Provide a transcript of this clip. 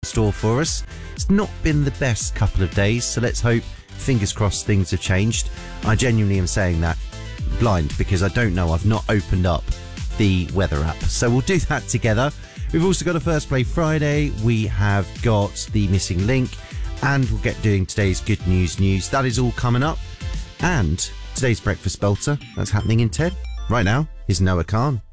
store for us. It's not been the best couple of days, so let's hope, fingers crossed, things have changed. I genuinely am saying that blind because I don't know. I've not opened up the weather app. So we'll do that together. We've also got a First Play Friday. We have got the missing link, and we'll get doing today's good news. That is all coming up. And today's breakfast belter, that's happening in 10. Right now, is Noah Khan.